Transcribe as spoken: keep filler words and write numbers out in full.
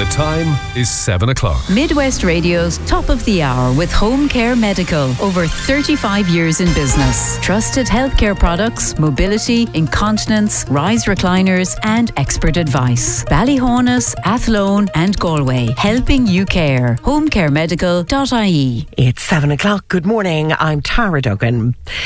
The time is seven o'clock. Midwest Radio's Top of the Hour with Home Care Medical. Over thirty-five years in business. Trusted healthcare products, mobility, incontinence, rise recliners and expert advice. Ballyhonus, Athlone and Galway. Helping you care. home care medical dot I E. It's seven o'clock. Good morning. I'm Tara Duggan.